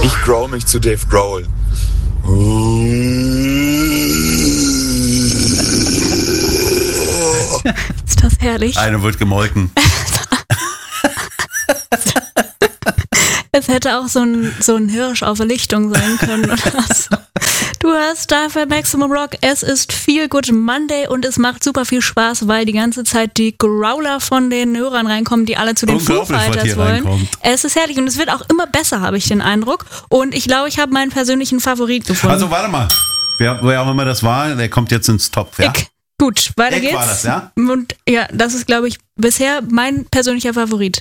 Ich growl mich zu Dave Grohl. Ist das herrlich? Einer wird gemolken. Es hätte auch so ein Hirsch auf der Lichtung sein können oder so. Du hörst dafür Maximum Rock. Es ist Feel Good Monday und es macht super viel Spaß, weil die ganze Zeit die Growler von den Hörern reinkommen, die alle zu den Foo Fighters wollen. Reinkommt. Es ist herrlich und es wird auch immer besser, habe ich den Eindruck. Und ich glaube, ich habe meinen persönlichen Favorit gefunden. Also warte mal, wer auch immer das war, der kommt jetzt ins Top. Ja? Gut, weiter geht's. War das, ja? Und ja, das ist, glaube ich, bisher mein persönlicher Favorit.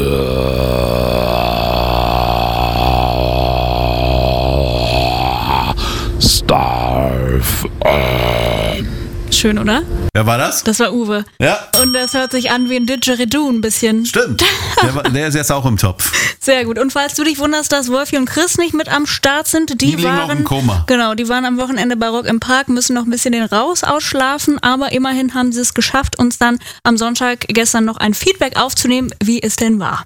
Starve. Schön, oder? Wer war das? Das war Uwe. Ja. Und das hört sich an wie ein Didgeridoo ein bisschen. Stimmt. Der ist jetzt auch im Topf. Sehr gut. Und falls du dich wunderst, dass Wolfi und Chris nicht mit am Start sind, die liegen noch im Koma. Genau, die waren am Wochenende bei Rock im Park, müssen noch ein bisschen den Raus ausschlafen, aber immerhin haben sie es geschafft, uns dann am Sonntag gestern noch ein Feedback aufzunehmen, wie es denn war.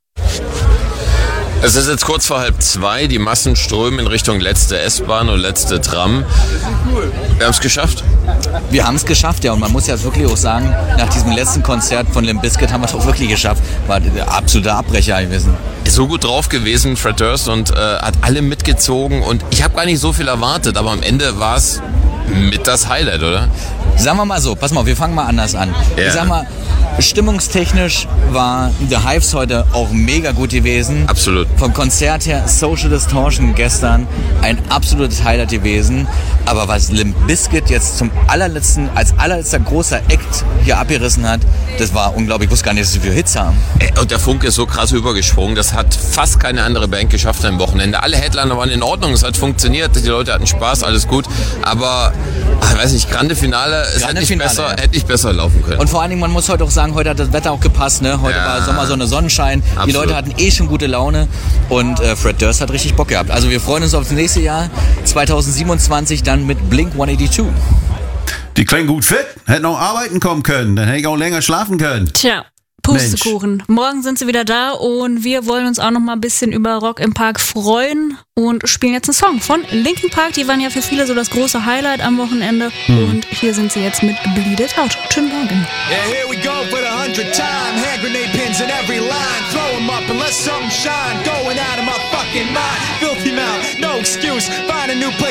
Es ist jetzt kurz vor 1:30, die Massen strömen in Richtung letzte S-Bahn und letzte Tram. Wir haben es geschafft. Wir haben es geschafft, ja, und man muss ja wirklich auch sagen, nach diesem letzten Konzert von Limp Bizkit haben wir es auch wirklich geschafft. War der absolute Abbrecher gewesen. So gut drauf gewesen, Fred Durst, und hat alle mitgezogen und ich habe gar nicht so viel erwartet, aber am Ende war es mit das Highlight, oder? Sagen wir mal so, pass mal, wir fangen mal anders an. Ja. Ich sag mal, stimmungstechnisch war The Hives heute auch mega gut gewesen. Absolut. Vom Konzert her, Social Distortion gestern, ein absolutes Highlight gewesen. Aber was Limp Bizkit jetzt als allerletzter großer Act hier abgerissen hat, das war unglaublich. Ich wusste gar nicht, dass sie für Hits haben. Und der Funke ist so krass übergesprungen, das hat fast keine andere Band geschafft am Wochenende. Alle Headliner waren in Ordnung, es hat funktioniert, die Leute hatten Spaß, alles gut. Aber, ich weiß nicht, Grande Finale, es hätte nicht besser laufen können. Und vor allen Dingen, man muss heute auch sagen, heute hat das Wetter auch gepasst, ne? Heute war Sommersonne, Sonnenschein. Absolut. Die Leute hatten schon gute Laune und Fred Durst hat richtig Bock gehabt. Also wir freuen uns aufs nächste Jahr, 2027, dann mit Blink 182. Die klingen gut fit, hätten auch arbeiten kommen können, dann hätte ich auch länger schlafen können. Tja. Pustekuchen. Mensch. Morgen sind sie wieder da und wir wollen uns auch noch mal ein bisschen über Rock im Park freuen und spielen jetzt einen Song von Linkin Park. Die waren ja für viele so das große Highlight am Wochenende und hier sind sie jetzt mit Bleed It Out. Schönen Morgen. Yeah, here we go for the 100th time. Hand grenade pins in every line. Throw them up and let something shine. Going out of my fucking mind. Filthy mouth, no excuse. Find a new place.